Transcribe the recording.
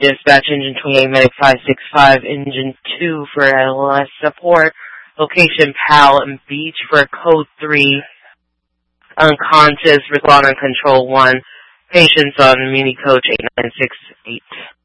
dispatch engine 28 medic 565, engine 2 for LS support, location Powell Beach for code 3, unconscious, respond on control 1, patients on mini coach 8968.